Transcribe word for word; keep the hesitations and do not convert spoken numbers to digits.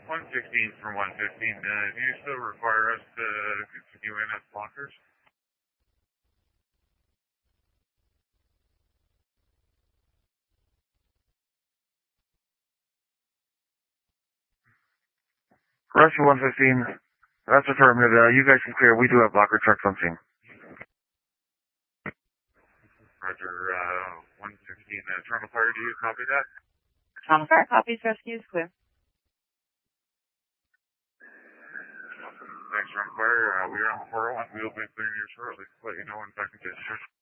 one sixteen from one fifteen. Uh, do you still require us to continue in as blockers? Rescue one fifteen, that's affirmative. Uh, you guys can clear. We do have blocker trucks on scene. Roger, uh, one sixteen, uh, Toronto Fire, do you copy that? Toronto Fire copies, rescue is clear. Thanks, Toronto Fire. Uh, we are on four oh one. We will be clearing you shortly. Let you know when back in discharge.